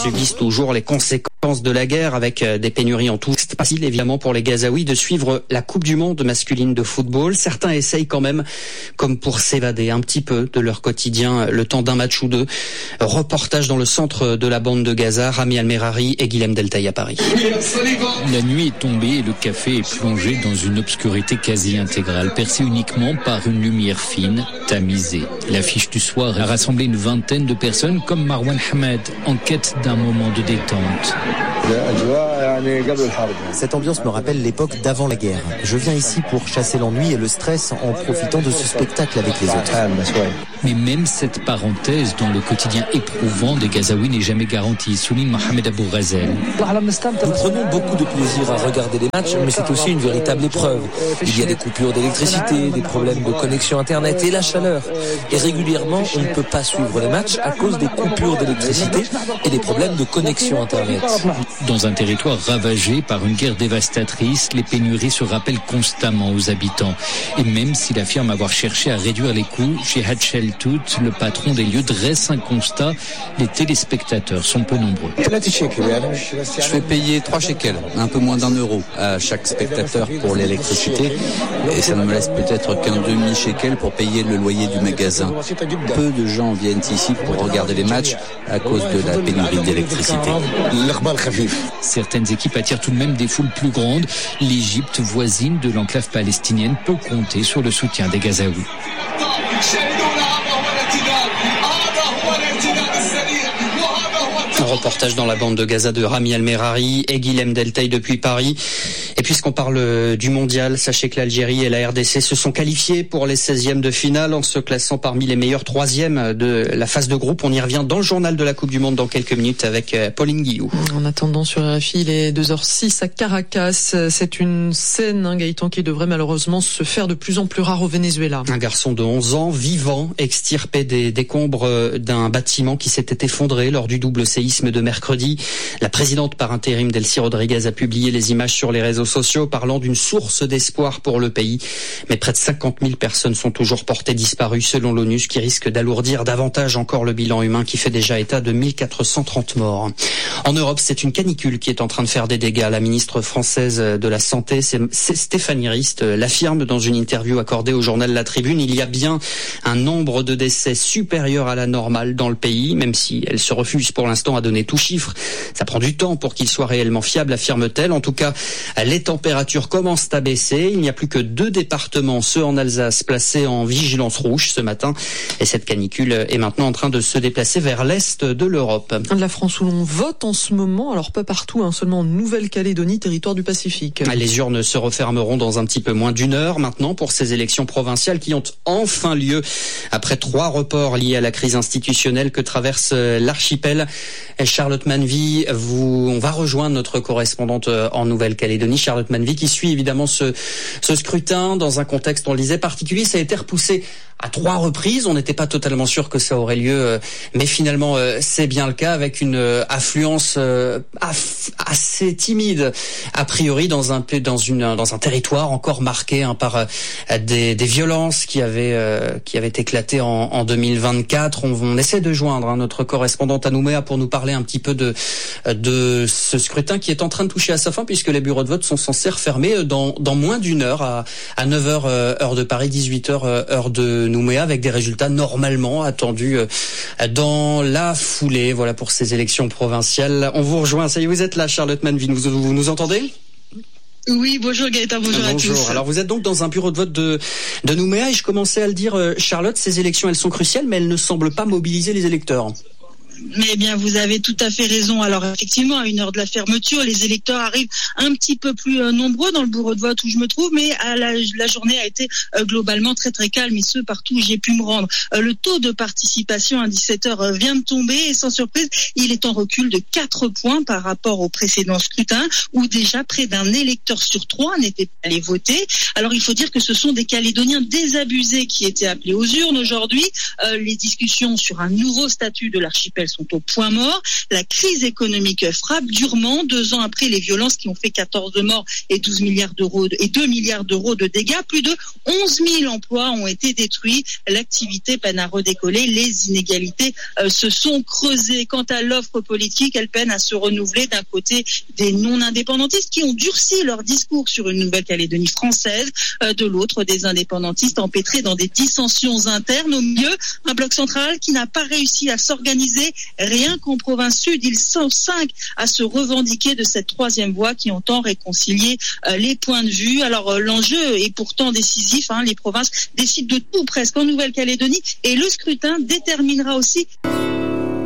subissent toujours les conséquences de la guerre avec des pénuries en tout. C'est pas facile évidemment pour les Gazaouis de suivre la Coupe du Monde masculine de football. Certains essayent quand même, comme pour s'évader un petit peu de leur quotidien le temps d'un match ou deux. Reportage dans le centre de la bande de Gaza, Rami Al-Merari et Guilhem Deltaï à Paris. La nuit est tombée et le café est plongé dans une obscurité quasi intégrale, percée uniquement par une lumière fine, tamisée. L'affiche du soir a rassemblé une vingtaine de personnes comme Marwan Hamed, en quête d'un moment de détente. Cette ambiance me rappelle l'époque d'avant la guerre. Je viens ici pour chasser l'ennui et le stress en profitant de ce spectacle avec les autres. Mais même cette parenthèse dans le quotidien éprouvant des Gazaouis n'est jamais garantie, souligne Mohamed Abou Ghazel. Nous prenons beaucoup de plaisir à regarder les matchs, mais c'est aussi une véritable épreuve. Il y a des coupures d'électricité, des problèmes de connexion Internet et la chaleur. Et régulièrement, on ne peut pas suivre les matchs à cause des coupures d'électricité et des problèmes de connexion Internet. Dans un territoire ravagé par une guerre dévastatrice, les pénuries se rappellent constamment aux habitants. Et même s'il affirme avoir cherché à réduire les coûts, Jihad Sheltout, le patron des lieux, dresse un constat. Les téléspectateurs sont peu nombreux. Je fais payer 3 shekels, un peu moins d'€1 à chaque spectateur pour l'électricité. Et ça ne me laisse peut-être qu'un demi-shekel pour payer le loyer du magasin. Peu de gens viennent ici pour regarder les matchs à cause de la pénurie d'électricité. Certaines équipes attirent tout de même des foules plus grandes. L'Égypte, voisine de l'enclave palestinienne, peut compter sur le soutien des Gazaouis. Un reportage dans la bande de Gaza de Rami Al-Merari et Guilhem Deltaï depuis Paris. Et puisqu'on parle du mondial, sachez que l'Algérie et la RDC se sont qualifiés pour les 16e de finale en se classant parmi les meilleurs 3e de la phase de groupe. On y revient dans le journal de la Coupe du Monde dans quelques minutes avec Pauline Guillou. En attendant sur RFI, il est 2h06 à Caracas. C'est une scène, Gaëtan, qui devrait malheureusement se faire de plus en plus rare au Venezuela. Un garçon de 11 ans, vivant, extirpé des décombres d'un bâtiment qui s'était effondré lors du double séisme de mercredi. La présidente par intérim Delcy Rodriguez a publié les images sur les réseaux sociaux parlant d'une source d'espoir pour le pays. Mais près de 50 000 personnes sont toujours portées disparues selon l'ONU, ce qui risque d'alourdir davantage encore le bilan humain qui fait déjà état de 1430 morts. En Europe, c'est une canicule qui est en train de faire des dégâts. La ministre française de la Santé, c'est Stéphanie Rist, l'affirme dans une interview accordée au journal La Tribune. Il y a bien un nombre de décès supérieur à la normale dans le pays, même si elle se refuse pour l'instant à donner tout chiffre. Ça prend du temps pour qu'il soit réellement fiable, affirme-t-elle. En tout cas, les températures commencent à baisser. Il n'y a plus que 2 départements, ceux en Alsace, placés en vigilance rouge ce matin. Et cette canicule est maintenant en train de se déplacer vers l'est de l'Europe. La France où l'on vote en ce moment, alors pas partout, seulement en Nouvelle-Calédonie, territoire du Pacifique. Les urnes se refermeront dans un petit peu moins d'1 heure maintenant pour ces élections provinciales qui ont enfin lieu après 3 reports liés à la crise institutionnelle que traverse l'archipel. Charlotte Manvy, on va rejoindre notre correspondante en Nouvelle-Calédonie, Charlotte Manvy, qui suit évidemment ce scrutin dans un contexte, on le disait, particulier. Ça a été repoussé à 3 reprises. On n'était pas totalement sûr que ça aurait lieu, mais finalement c'est bien le cas, avec une affluence assez timide a priori dans un territoire encore marqué par des violences qui avaient éclaté en 2024. On essaie de joindre notre correspondante à Nouméa pour nous parler un petit peu de ce scrutin qui est en train de toucher à sa fin, puisque les bureaux de vote sont censés refermer dans moins d'1 heure à 9h heure de Paris, 18h heure de Nouméa, avec des résultats normalement attendus dans la foulée. Voilà pour ces élections provinciales. On vous rejoint. Ça y est, vous êtes là, Charlotte Manvy. Vous nous entendez ? Oui, bonjour Gaëtan, bonjour à tous. Alors vous êtes donc dans un bureau de vote de Nouméa et je commençais à le dire, Charlotte, ces élections elles sont cruciales mais elles ne semblent pas mobiliser les électeurs. Mais bien, vous avez tout à fait raison. Alors effectivement, à 1 heure de la fermeture, les électeurs arrivent un petit peu plus nombreux dans le bureau de vote où je me trouve, mais la journée a été globalement très très calme, et ce partout où j'ai pu me rendre. Le taux de participation à 17h vient de tomber et sans surprise, il est en recul de 4 points par rapport au précédent scrutin où déjà près d'un électeur sur 3 n'était pas allé voter. Alors il faut dire que ce sont des Calédoniens désabusés qui étaient appelés aux urnes aujourd'hui. Les discussions sur un nouveau statut de l'archipel elles sont au point mort. La crise économique frappe durement 2 ans après les violences qui ont fait 14 morts et 2 milliards d'euros de dégâts. Plus de 11 000 emplois ont été détruits. L'activité peine à redécoller. Les inégalités se sont creusées. Quant à l'offre politique, elle peine à se renouveler. D'un côté, des non-indépendantistes qui ont durci leur discours sur une Nouvelle-Calédonie française. De l'autre, des indépendantistes empêtrés dans des dissensions internes. Au milieu, un bloc central qui n'a pas réussi à s'organiser. Rien qu'en province sud, ils sont 5 à se revendiquer de cette troisième voie qui entend réconcilier les points de vue. Alors l'enjeu est pourtant décisif. Les provinces décident de tout presque en Nouvelle-Calédonie et le scrutin déterminera aussi